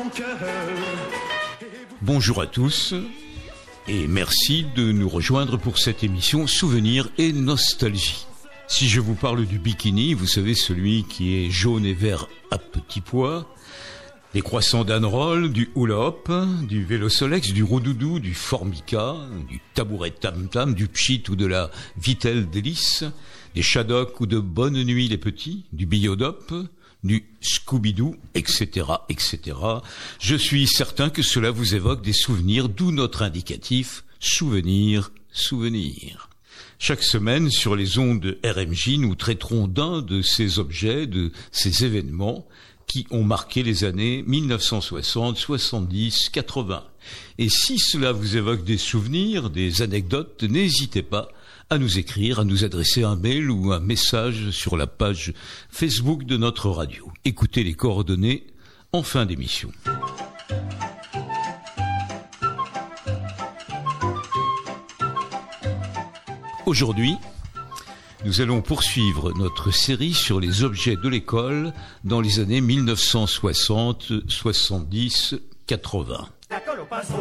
Bonjour à tous et merci de nous rejoindre pour cette émission Souvenirs et Nostalgie. Si je vous parle du bikini, vous savez, celui qui est jaune et vert à petits pois, des croissants d'Anroll, du hula hop, du vélo Solex, du Roudoudou, du Formica, du tabouret Tam Tam, du pchit ou de la Vitelle délice, des Shadocks ou de Bonne Nuit les petits, du Biodop, du Scooby-Doo, etc., etc. Je suis certain que cela vous évoque des souvenirs, d'où notre indicatif « Souvenirs, souvenirs ». Chaque semaine, sur les ondes de RMJ, nous traiterons d'un de ces objets, de ces événements qui ont marqué les années 1960, 70, 80. Et si cela vous évoque des souvenirs, des anecdotes, n'hésitez pas à nous écrire, à nous adresser un mail ou un message sur la page Facebook de notre radio. Écoutez les coordonnées en fin d'émission. Aujourd'hui, nous allons poursuivre notre série sur les objets de l'école dans les années 1960, 70, 80.